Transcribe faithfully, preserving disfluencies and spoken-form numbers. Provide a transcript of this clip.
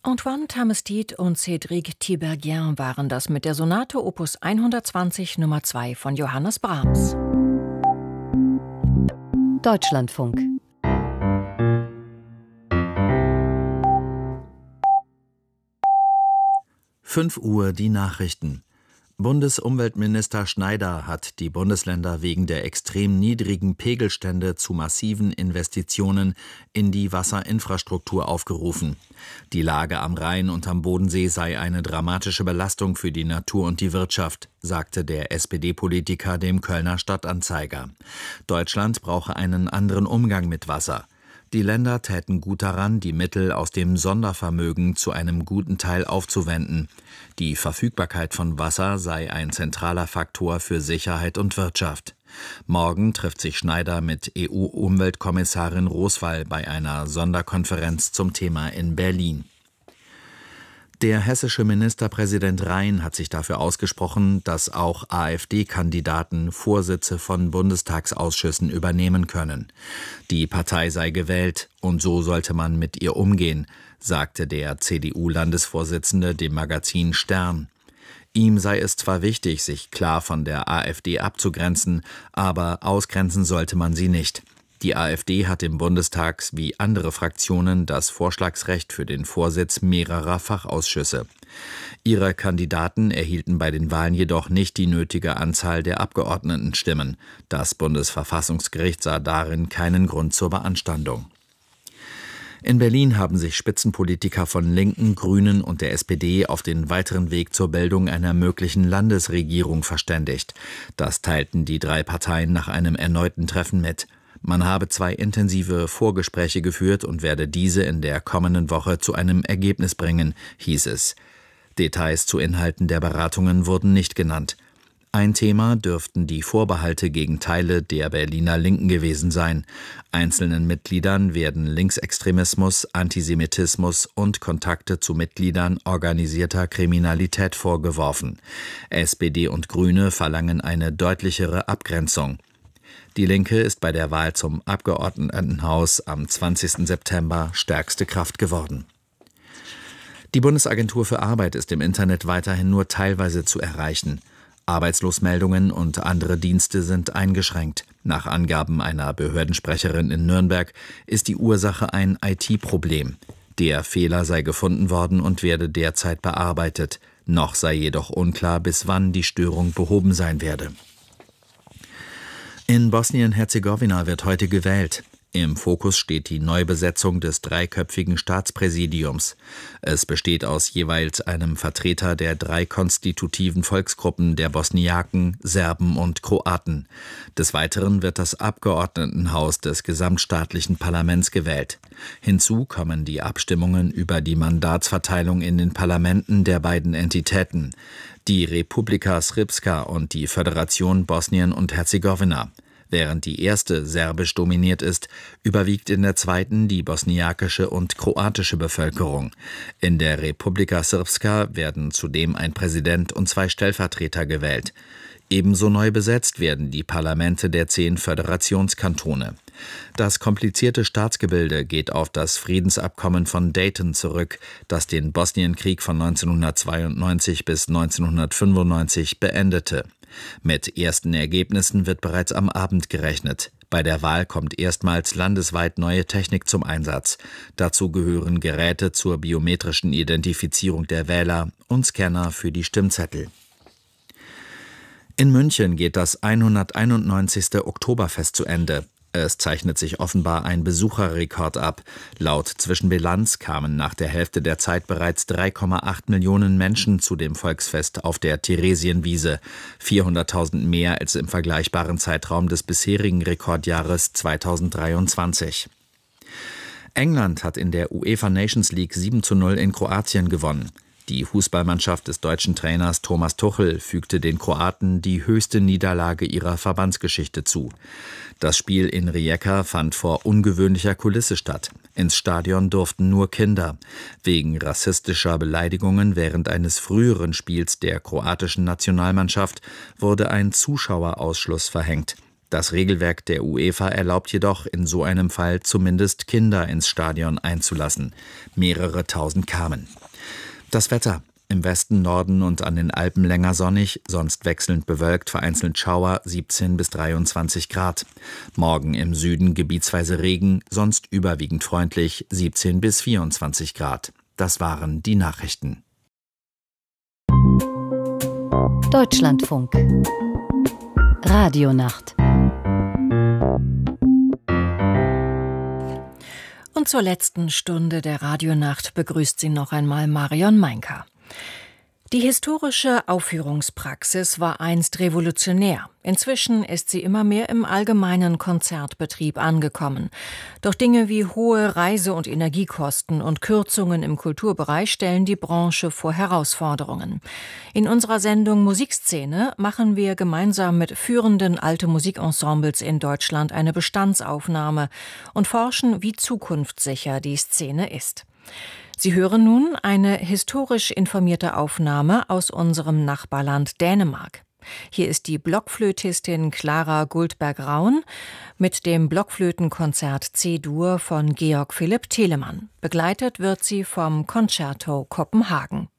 Antoine Tamestit und Cédric Tiberghien waren das mit der Sonate Opus hundertzwanzig Nummer zwei von Johannes Brahms. Deutschlandfunk. fünf Uhr die Nachrichten. Bundesumweltminister Schneider hat die Bundesländer wegen der extrem niedrigen Pegelstände zu massiven Investitionen in die Wasserinfrastruktur aufgerufen. Die Lage am Rhein und am Bodensee sei eine dramatische Belastung für die Natur und die Wirtschaft, sagte der S P D-Politiker dem Kölner Stadtanzeiger. Deutschland brauche einen anderen Umgang mit Wasser. Die Länder täten gut daran, die Mittel aus dem Sondervermögen zu einem guten Teil aufzuwenden. Die Verfügbarkeit von Wasser sei ein zentraler Faktor für Sicherheit und Wirtschaft. Morgen trifft sich Schneider mit E U-Umweltkommissarin Roswall bei einer Sonderkonferenz zum Thema in Berlin. Der hessische Ministerpräsident Rhein hat sich dafür ausgesprochen, dass auch AfD-Kandidaten Vorsitze von Bundestagsausschüssen übernehmen können. Die Partei sei gewählt und so sollte man mit ihr umgehen, sagte der C D U-Landesvorsitzende dem Magazin Stern. Ihm sei es zwar wichtig, sich klar von der AfD abzugrenzen, aber ausgrenzen sollte man sie nicht. Die AfD hat im Bundestag wie andere Fraktionen das Vorschlagsrecht für den Vorsitz mehrerer Fachausschüsse. Ihre Kandidaten erhielten bei den Wahlen jedoch nicht die nötige Anzahl der Abgeordnetenstimmen. Das Bundesverfassungsgericht sah darin keinen Grund zur Beanstandung. In Berlin haben sich Spitzenpolitiker von Linken, Grünen und der S P D auf den weiteren Weg zur Bildung einer möglichen Landesregierung verständigt. Das teilten die drei Parteien nach einem erneuten Treffen mit. Man habe zwei intensive Vorgespräche geführt und werde diese in der kommenden Woche zu einem Ergebnis bringen, hieß es. Details zu Inhalten der Beratungen wurden nicht genannt. Ein Thema dürften die Vorbehalte gegen Teile der Berliner Linken gewesen sein. Einzelnen Mitgliedern werden Linksextremismus, Antisemitismus und Kontakte zu Mitgliedern organisierter Kriminalität vorgeworfen. S P D und Grüne verlangen eine deutlichere Abgrenzung. Die Linke ist bei der Wahl zum Abgeordnetenhaus am zwanzigsten September stärkste Kraft geworden. Die Bundesagentur für Arbeit ist im Internet weiterhin nur teilweise zu erreichen. Arbeitslosmeldungen und andere Dienste sind eingeschränkt. Nach Angaben einer Behördensprecherin in Nürnberg ist die Ursache ein I T-Problem. Der Fehler sei gefunden worden und werde derzeit bearbeitet. Noch sei jedoch unklar, bis wann die Störung behoben sein werde. In Bosnien-Herzegowina wird heute gewählt. Im Fokus steht die Neubesetzung des dreiköpfigen Staatspräsidiums. Es besteht aus jeweils einem Vertreter der drei konstitutiven Volksgruppen der Bosniaken, Serben und Kroaten. Des Weiteren wird das Abgeordnetenhaus des gesamtstaatlichen Parlaments gewählt. Hinzu kommen die Abstimmungen über die Mandatsverteilung in den Parlamenten der beiden Entitäten, die Republika Srpska und die Föderation Bosnien und Herzegowina. Während die erste serbisch dominiert ist, überwiegt in der zweiten die bosniakische und kroatische Bevölkerung. In der Republika Srpska werden zudem ein Präsident und zwei Stellvertreter gewählt. Ebenso neu besetzt werden die Parlamente der zehn Föderationskantone. Das komplizierte Staatsgebilde geht auf das Friedensabkommen von Dayton zurück, das den Bosnienkrieg von neunzehnhundertzweiundneunzig bis neunzehnhundertfünfundneunzig beendete. Mit ersten Ergebnissen wird bereits am Abend gerechnet. Bei der Wahl kommt erstmals landesweit neue Technik zum Einsatz. Dazu gehören Geräte zur biometrischen Identifizierung der Wähler und Scanner für die Stimmzettel. In München geht das hunderteinundneunzigste Oktoberfest zu Ende. Es zeichnet sich offenbar ein Besucherrekord ab. Laut Zwischenbilanz kamen nach der Hälfte der Zeit bereits drei Komma acht Millionen Menschen zu dem Volksfest auf der Theresienwiese. vierhunderttausend mehr als im vergleichbaren Zeitraum des bisherigen Rekordjahres zweitausenddreiundzwanzig. England hat in der UEFA Nations League sieben zu null in Kroatien gewonnen. Die Fußballmannschaft des deutschen Trainers Thomas Tuchel fügte den Kroaten die höchste Niederlage ihrer Verbandsgeschichte zu. Das Spiel in Rijeka fand vor ungewöhnlicher Kulisse statt. Ins Stadion durften nur Kinder. Wegen rassistischer Beleidigungen während eines früheren Spiels der kroatischen Nationalmannschaft wurde ein Zuschauerausschluss verhängt. Das Regelwerk der UEFA erlaubt jedoch in so einem Fall zumindest Kinder ins Stadion einzulassen. Mehrere tausend kamen. Das Wetter: Im Westen, Norden und an den Alpen länger sonnig, sonst wechselnd bewölkt, vereinzelt Schauer, siebzehn bis dreiundzwanzig Grad. Morgen im Süden gebietsweise Regen, sonst überwiegend freundlich, siebzehn bis vierundzwanzig Grad. Das waren die Nachrichten. Deutschlandfunk Radionacht. Und zur letzten Stunde der Radionacht begrüßt sie noch einmal Marion Meinka. Die historische Aufführungspraxis war einst revolutionär. Inzwischen ist sie immer mehr im allgemeinen Konzertbetrieb angekommen. Doch Dinge wie hohe Reise- und Energiekosten und Kürzungen im Kulturbereich stellen die Branche vor Herausforderungen. In unserer Sendung Musikszene machen wir gemeinsam mit führenden alte Musikensembles in Deutschland eine Bestandsaufnahme und forschen, wie zukunftssicher die Szene ist. Sie hören nun eine historisch informierte Aufnahme aus unserem Nachbarland Dänemark. Hier ist die Blockflötistin Clara Guldberg-Raun mit dem Blockflötenkonzert C-Dur von Georg Philipp Telemann. Begleitet wird sie vom Concerto Kopenhagen.